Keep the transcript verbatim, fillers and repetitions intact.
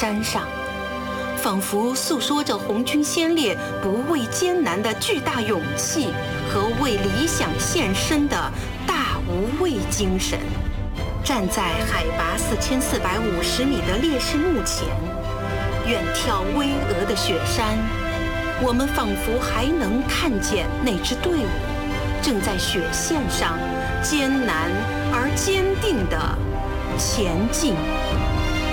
山上，仿佛诉说着红军先烈不畏艰难的巨大勇气和为理想献身的大无畏精神。站在海拔四千四百五十米的烈士墓前，远眺巍峨的雪山，我们仿佛还能看见那支队伍正在雪线上艰难而坚定地前进。